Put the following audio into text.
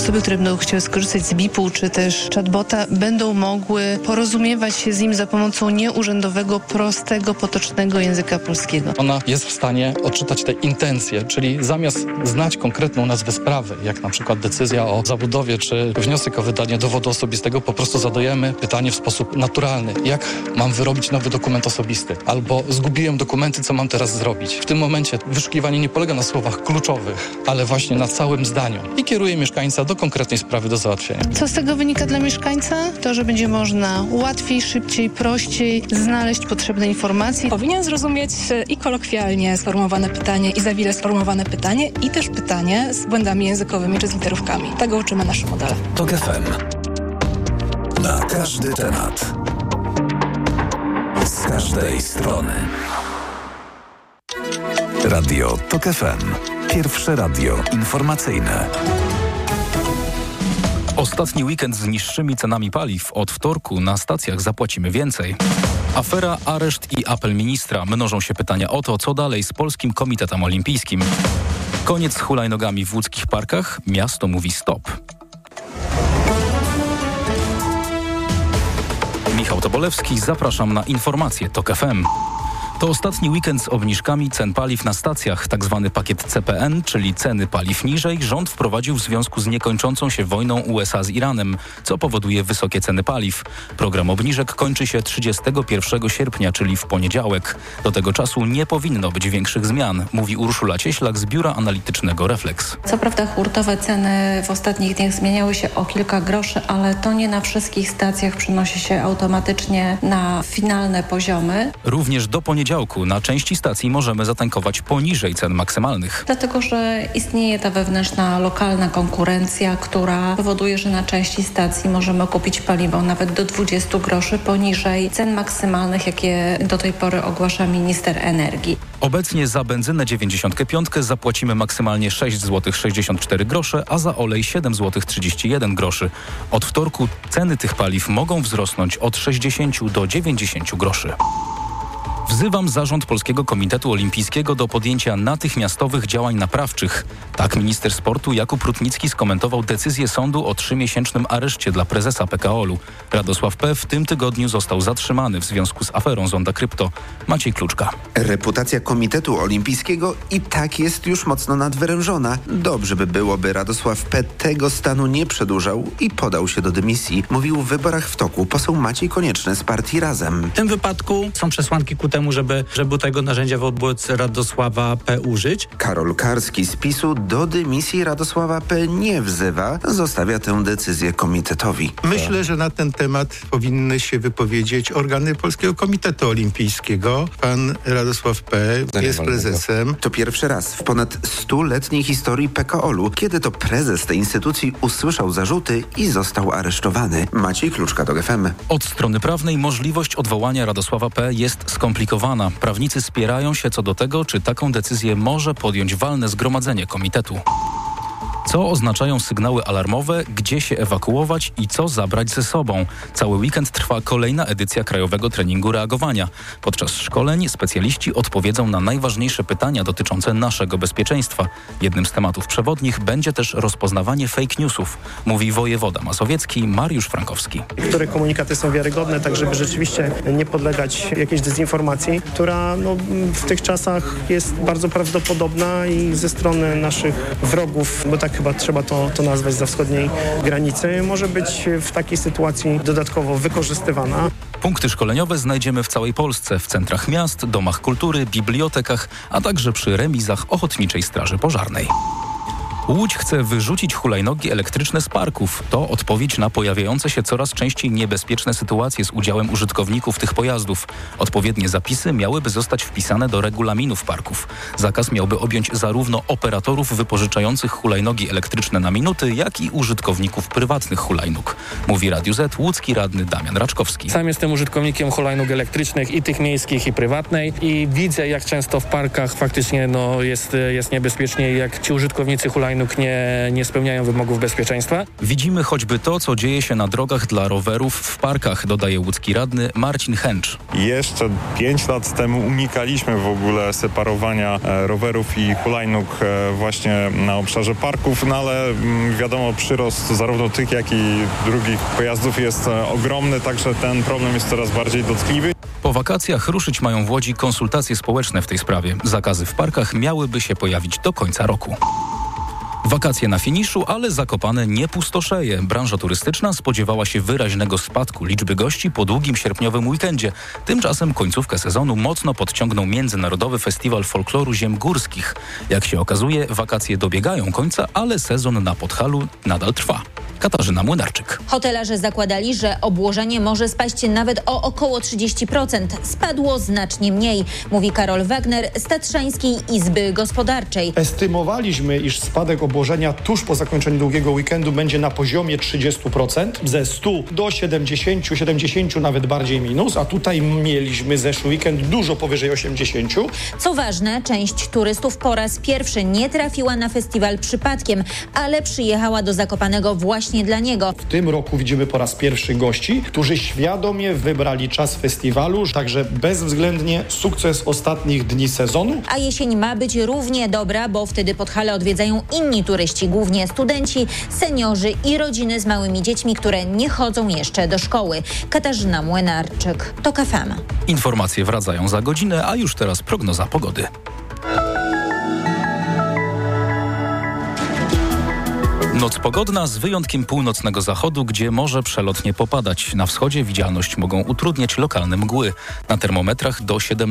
osoby, które będą chciały skorzystać z BIP-u czy też chatbota, będą mogły porozumiewać się z nim za pomocą nieurzędowego, prostego, potocznego języka polskiego. Ona jest w stanie odczytać te intencje, czyli zamiast znać konkretną nazwę sprawy, jak na przykład decyzja o zabudowie czy wniosek o wydanie dowodu osobistego, po prostu zadajemy pytanie w sposób naturalny. Jak mam wyrobić nowy dokument osobisty? Albo zgubiłem dokumenty, co mam teraz zrobić? W tym momencie wyszukiwanie nie polega na słowach kluczowych, ale właśnie na całym zdaniu i kieruje mieszkańca do konkretnej sprawy do załatwienia. Co z tego wynika dla mieszkańca? To, że będzie można łatwiej, szybciej, prościej znaleźć potrzebne informacje. Powinien zrozumieć i kolokwialnie sformułowane pytanie, i za wile sformułowane pytanie, i też pytanie z błędami językowymi czy z literówkami. Tego uczymy nasze modele. TOK FM. Na każdy temat. Z każdej strony. Radio TOK FM. Pierwsze radio informacyjne. Ostatni weekend z niższymi cenami paliw. Od wtorku na stacjach zapłacimy więcej. Afera, areszt i apel ministra. Mnożą się pytania o to, co dalej z Polskim Komitetem Olimpijskim. Koniec z hulajnogami w łódzkich parkach. Miasto mówi stop. Michał Tobolewski, zapraszam na informacje TOK FM. To ostatni weekend z obniżkami cen paliw na stacjach. Tak zwany pakiet CPN, czyli ceny paliw niżej, rząd wprowadził w związku z niekończącą się wojną USA z Iranem, co powoduje wysokie ceny paliw. Program obniżek kończy się 31 sierpnia, czyli w poniedziałek. Do tego czasu nie powinno być większych zmian, mówi Urszula Cieślak z biura analitycznego Reflex. Co prawda hurtowe ceny w ostatnich dniach zmieniały się o kilka groszy, ale to nie na wszystkich stacjach przenosi się automatycznie na finalne poziomy. Również do poniedziałku na części stacji możemy zatankować poniżej cen maksymalnych. Dlatego, że istnieje ta wewnętrzna, lokalna konkurencja, która powoduje, że na części stacji możemy kupić paliwo nawet do 20 groszy poniżej cen maksymalnych, jakie do tej pory ogłasza minister energii. Obecnie za benzynę 95 zapłacimy maksymalnie 6,64 zł, a za olej 7,31 zł. Od wtorku ceny tych paliw mogą wzrosnąć od 60 do 90 groszy. Wzywam zarząd Polskiego Komitetu Olimpijskiego do podjęcia natychmiastowych działań naprawczych. Tak minister sportu Jakub Rutnicki skomentował decyzję sądu o 3-miesięcznym areszcie dla prezesa PKOL-u. Radosław P. w tym tygodniu został zatrzymany w związku z aferą Zonda Krypto. Maciej Kluczka. Reputacja Komitetu Olimpijskiego i tak jest już mocno nadwyrężona. Dobrze by było, by Radosław P. tego stanu nie przedłużał i podał się do dymisji. Mówił w Wyborach w toku poseł Maciej Konieczny z partii Razem. W tym wypadku są przesłanki ku temu, żeby tego narzędzia wobec Radosława P. użyć. Karol Karski z PiS-u do dymisji Radosława P. nie wzywa, zostawia tę decyzję komitetowi. Myślę, że na ten temat powinny się wypowiedzieć organy Polskiego Komitetu Olimpijskiego. Pan Radosław P. jest prezesem. To pierwszy raz w ponad 100-letniej historii PKOL-u, kiedy to prezes tej instytucji usłyszał zarzuty i został aresztowany. Maciej Kluczka, TOK FM. Od strony prawnej możliwość odwołania Radosława P. jest skomplikowana. Prawnicy spierają się co do tego, czy taką decyzję może podjąć walne zgromadzenie komitetu. Co oznaczają sygnały alarmowe, gdzie się ewakuować i co zabrać ze sobą? Cały weekend trwa kolejna edycja Krajowego Treningu Reagowania. Podczas szkoleń specjaliści odpowiedzą na najważniejsze pytania dotyczące naszego bezpieczeństwa. Jednym z tematów przewodnich będzie też rozpoznawanie fake newsów, mówi wojewoda mazowiecki Mariusz Frankowski. Które komunikaty są wiarygodne, tak żeby rzeczywiście nie podlegać jakiejś dezinformacji, która w tych czasach jest bardzo prawdopodobna i ze strony naszych wrogów, bo tak chyba trzeba to nazwać za wschodniej granicy, może być w takiej sytuacji dodatkowo wykorzystywana. Punkty szkoleniowe znajdziemy w całej Polsce, w centrach miast, domach kultury, bibliotekach, a także przy remizach Ochotniczej Straży Pożarnej. Łódź chce wyrzucić hulajnogi elektryczne z parków. To odpowiedź na pojawiające się coraz częściej niebezpieczne sytuacje z udziałem użytkowników tych pojazdów. Odpowiednie zapisy miałyby zostać wpisane do regulaminów parków. Zakaz miałby objąć zarówno operatorów wypożyczających hulajnogi elektryczne na minuty, jak i użytkowników prywatnych hulajnóg. Mówi Radiu Z łódzki radny Damian Raczkowski. Sam jestem użytkownikiem hulajnóg elektrycznych i tych miejskich, i prywatnej i widzę, jak często w parkach faktycznie jest niebezpiecznie, jak ci użytkownicy hulajnóg hulajnóg nie spełniają wymogów bezpieczeństwa. Widzimy choćby to, co dzieje się na drogach dla rowerów w parkach, dodaje łódzki radny Marcin Hęcz. Jeszcze 5 lat temu unikaliśmy w ogóle separowania rowerów i hulajnóg właśnie na obszarze parków, no ale wiadomo, przyrost zarówno tych, jak i drugich pojazdów jest ogromny, także ten problem jest coraz bardziej dotkliwy. Po wakacjach ruszyć mają w Łodzi konsultacje społeczne w tej sprawie. Zakazy w parkach miałyby się pojawić do końca roku. Wakacje na finiszu, ale Zakopane nie pustoszeje. Branża turystyczna spodziewała się wyraźnego spadku liczby gości po długim sierpniowym weekendzie. Tymczasem końcówkę sezonu mocno podciągnął Międzynarodowy Festiwal Folkloru Ziem Górskich. Jak się okazuje, wakacje dobiegają końca, ale sezon na Podhalu nadal trwa. Katarzyna Młynarczyk. Hotelarze zakładali, że obłożenie może spaść nawet o około 30%. Spadło znacznie mniej, mówi Karol Wagner z Tatrzańskiej Izby Gospodarczej. Estymowaliśmy, iż spadek obłożenia tuż po zakończeniu długiego weekendu będzie na poziomie 30%, ze 100 do 70 nawet bardziej minus, a tutaj mieliśmy zeszły weekend dużo powyżej 80. Co ważne, część turystów po raz pierwszy nie trafiła na festiwal przypadkiem, ale przyjechała do Zakopanego właśnie dla niego. W tym roku widzimy po raz pierwszy gości, którzy świadomie wybrali czas festiwalu, także bezwzględnie sukces ostatnich dni sezonu. A jesień ma być równie dobra, bo wtedy Podhale odwiedzają inni turyści, głównie studenci, seniorzy i rodziny z małymi dziećmi, które nie chodzą jeszcze do szkoły. Katarzyna Młynarczyk, TOK FM. Informacje wracają za godzinę, a już teraz prognoza pogody. Noc pogodna z wyjątkiem północnego zachodu, gdzie może przelotnie popadać. Na wschodzie widzialność mogą utrudniać lokalne mgły. Na termometrach do 17